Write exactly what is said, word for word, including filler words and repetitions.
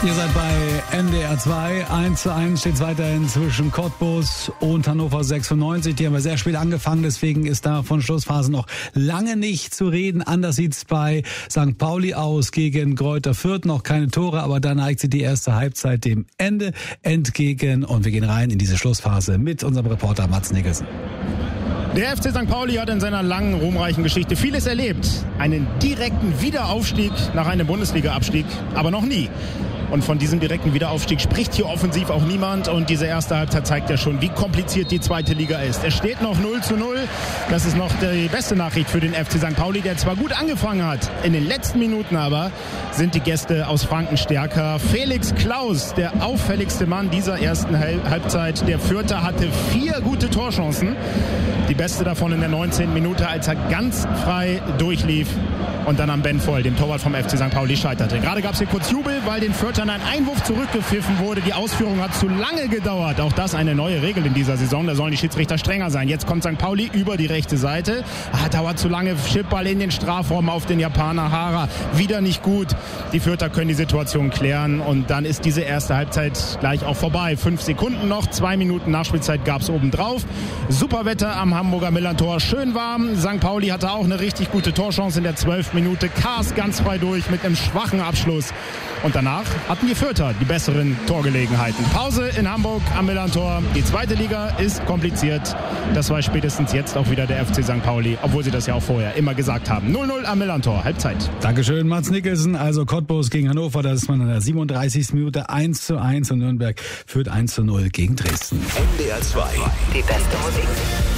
Ihr seid bei N D R zwei. eins zu eins steht es weiterhin zwischen Cottbus und Hannover sechsundneunzig. Die haben wir sehr spät angefangen, deswegen ist da von Schlussphase noch lange nicht zu reden. Anders sieht es bei Sankt Pauli aus gegen Greuther Fürth. Noch keine Tore, aber da neigt sich die erste Halbzeit dem Ende entgegen. Und wir gehen rein in diese Schlussphase mit unserem Reporter Mats Nicholson. Der F C Sankt Pauli hat in seiner langen, ruhmreichen Geschichte vieles erlebt. Einen direkten Wiederaufstieg nach einem Bundesliga-Abstieg, aber noch nie. Und von diesem direkten Wiederaufstieg spricht hier offensiv auch niemand. Und diese erste Halbzeit zeigt ja schon, wie kompliziert die zweite Liga ist. Es steht noch null zu null. Das ist noch die beste Nachricht für den F C Sankt Pauli, der zwar gut angefangen hat. In den letzten Minuten aber sind die Gäste aus Franken stärker. Felix Klaus, der auffälligste Mann dieser ersten Halbzeit. Der Fürther hatte vier gute Torchancen. Die beste davon in der neunzehnten Minute, als er ganz frei durchlief und dann am Ben Voll, dem Torwart vom F C Sankt Pauli, scheiterte. Gerade gab es hier kurz Jubel, weil den Fürthern ein Einwurf zurückgepfiffen wurde. Die Ausführung hat zu lange gedauert. Auch das eine neue Regel in dieser Saison. Da sollen die Schiedsrichter strenger sein. Jetzt kommt Sankt Pauli über die rechte Seite. Ah, dauert zu lange. Chipball in den Strafraum auf den Japaner Hara. Wieder nicht gut. Die Fürther können die Situation klären. Und dann ist diese erste Halbzeit gleich auch vorbei. Fünf Sekunden noch. Zwei Minuten Nachspielzeit gab es obendrauf. Super Wetter am Hamburger Millantor. Schön warm. Sankt Pauli hatte auch eine richtig gute Torchance in der zwölften Minute. Kars ganz frei durch mit einem schwachen Abschluss. Und danach hatten die Fürther die besseren Torgelegenheiten. Pause in Hamburg am Millantor. Die zweite Liga ist kompliziert. Das weiß spätestens jetzt auch wieder der F C Sankt Pauli, obwohl sie das ja auch vorher immer gesagt haben. null null am Millantor, Halbzeit. Dankeschön, Mats Nicholson. Also Cottbus gegen Hannover, das ist man in der siebenunddreißigsten Minute eins zu eins und Nürnberg führt eins zu null gegen Dresden. N D R zwei. Die beste Musik.